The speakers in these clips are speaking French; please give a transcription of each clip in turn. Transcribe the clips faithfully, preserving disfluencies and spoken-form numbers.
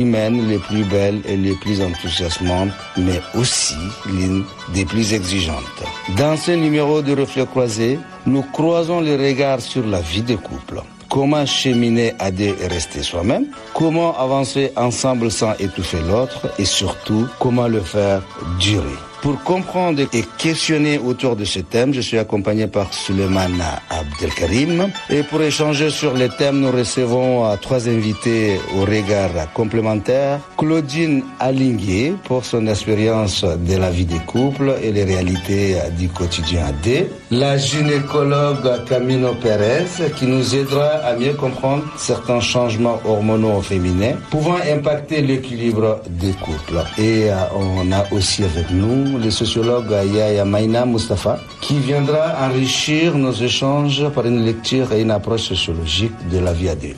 humaines les plus belles et les plus enthousiasmantes, mais aussi l'une des plus exigeantes. Dans ce numéro de Reflets Croisés, nous croisons les regards sur la vie des couples. Comment cheminer à deux et rester soi-même, comment avancer ensemble sans étouffer l'autre et surtout comment le faire durer. Pour comprendre et questionner autour de ce thème, je suis accompagné par Souleymane Abdelkarim. Et pour échanger sur les thèmes, nous recevons trois invités au regard complémentaire. Claudine Alingué pour son expérience de la vie des couples et les réalités du quotidien à deux. La gynécologue Camino Pérez qui nous aidera à mieux comprendre certains changements hormonaux féminins pouvant impacter l'équilibre des couples. Et on a aussi avec nous le sociologue Yaya Maïna Mustafa, qui viendra enrichir nos échanges par une lecture et une approche sociologique de la vie à deux.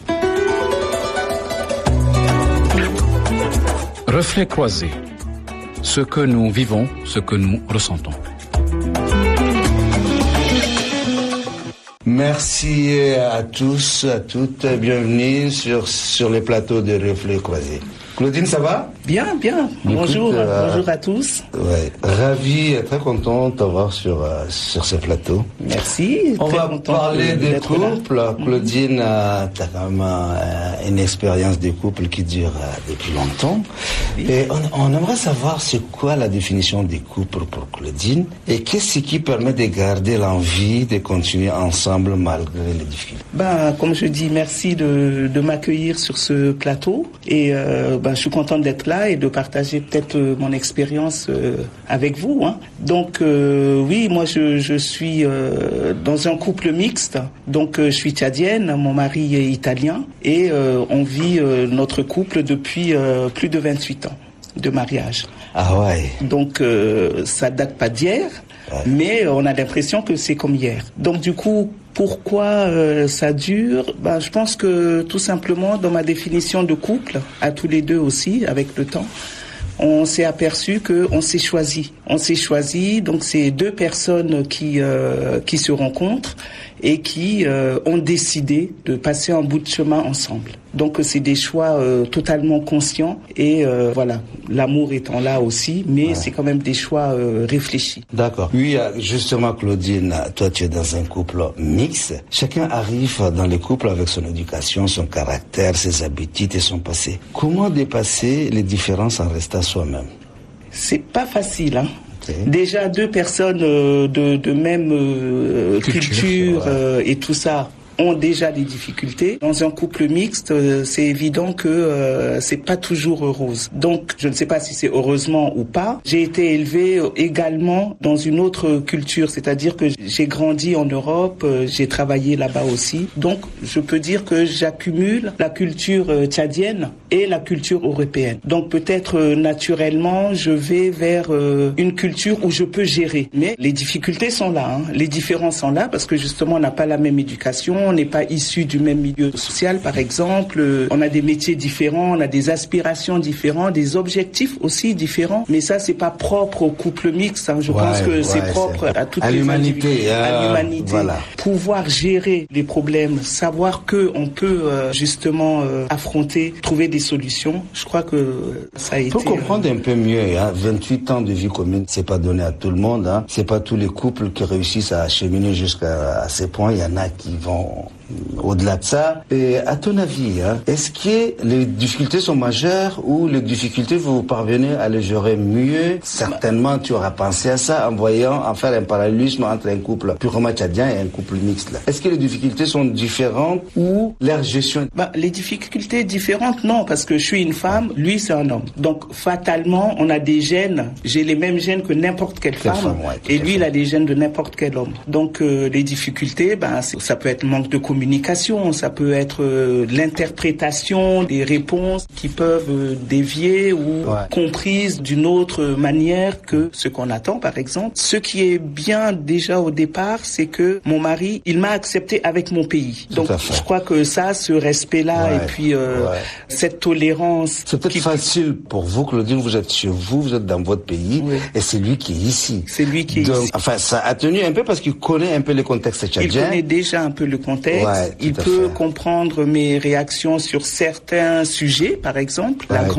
Reflets croisés. Ce que nous vivons, ce que nous ressentons. Merci à tous, à toutes. Bienvenue sur, sur les plateaux de Reflets croisés. Claudine, ça va? Bien, bien. Écoute, bonjour, euh, bonjour à tous. Ouais, ravi, très content de t'avoir sur, euh, sur ce plateau. Merci. On va parler des couples. Là. Claudine, euh, tu as quand même euh, une expérience de couple qui dure euh, depuis longtemps. Oui. Et on, on aimerait savoir c'est quoi la définition des couples pour Claudine et qu'est-ce qui permet de garder l'envie de continuer ensemble malgré les difficultés. Ben, comme je dis, merci de, de m'accueillir sur ce plateau et euh, ben, je suis contente d'être là et de partager peut-être euh, mon expérience euh, avec vous. Hein. Donc euh, oui, moi je, je suis euh, dans un couple mixte. Donc euh, je suis tchadienne, mon mari est italien et euh, on vit euh, notre couple depuis euh, plus de vingt-huit ans de mariage. Ah ouais. Donc euh, ça date pas d'hier, ouais. Mais on a l'impression que c'est comme hier. Donc du coup, pourquoi euh, ça dure? Ben, je pense que tout simplement dans ma définition de couple, à tous les deux aussi, avec le temps, on s'est aperçu qu'on s'est choisi. On s'est choisi, donc c'est deux personnes qui euh, qui se rencontrent et qui euh, ont décidé de passer un bout de chemin ensemble. Donc c'est des choix euh, totalement conscients et euh, voilà, l'amour étant là aussi, mais ouais. C'est quand même des choix euh, réfléchis. D'accord. Oui, justement Claudine, toi tu es dans un couple mixte. Chacun arrive dans le couple avec son éducation, son caractère, ses habitudes et son passé. Comment dépasser les différences en restant soi-même? C'est pas facile, hein. Okay. Déjà deux personnes euh, de, de même euh, culture, culture euh, ouais. Et tout ça ont déjà des difficultés. Dans un couple mixte, euh, c'est évident que euh, c'est pas toujours rose. Donc, je ne sais pas si c'est heureusement ou pas. J'ai été élevée euh, également dans une autre culture, c'est-à-dire que j'ai grandi en Europe, euh, j'ai travaillé là-bas aussi. Donc, je peux dire que j'accumule la culture euh, tchadienne et la culture européenne. Donc, peut-être euh, naturellement, je vais vers euh, une culture où je peux gérer. Mais les difficultés sont là, hein. Les différences sont là parce que justement, on n'a pas la même éducation. On n'est pas issu du même milieu social, par exemple. On a des métiers différents, on a des aspirations différentes, des objectifs aussi différents. Mais ça, c'est pas propre au couple mixte. Hein. Je ouais, pense que ouais, c'est propre c'est... à toute à l'humanité. Euh, à l'humanité. Voilà. Pouvoir gérer les problèmes, savoir que on peut euh, justement euh, affronter, trouver des solutions. Je crois que ça a été. Pour comprendre euh... un peu mieux, hein, vingt-huit ans de vie commune, c'est pas donné à tout le monde. Hein. C'est pas tous les couples qui réussissent à cheminer jusqu'à ces points. Il y en a qui vont au-delà de ça. Et à ton avis, hein, est-ce que les difficultés sont majeures ou les difficultés, vous parvenez à les gérer mieux? Certainement, tu auras pensé à ça en voyant, en faire un parallélisme entre un couple purement tchadien et un couple mixte. Là. Est-ce que les difficultés sont différentes ou leur gestion? Bah, les difficultés différentes, non, parce que je suis une femme, lui c'est un homme. Donc fatalement, on a des gènes, j'ai les mêmes gènes que n'importe quelle femme, femme ouais, et lui il a des gènes de n'importe quel homme. Donc euh, les difficultés, bah, ça peut être manque de communication, communication, ça peut être euh, l'interprétation des réponses qui peuvent euh, dévier ou ouais. comprises d'une autre manière que ce qu'on attend, par exemple. Ce qui est bien déjà au départ, c'est que mon mari, il m'a accepté avec mon pays. Tout Donc, je crois que ça, ce respect-là ouais. et puis euh, ouais. cette tolérance... C'est peut-être qui... facile pour vous, Claudine, vous êtes chez vous, vous êtes dans votre pays oui. et c'est lui qui est ici. C'est lui qui est Donc, ici. Enfin, ça a tenu un peu parce qu'il connaît un peu le contexte tchadien. Il connaît déjà un peu le contexte. Ouais, il peut fait. comprendre mes réactions sur certains sujets, par exemple, ouais, la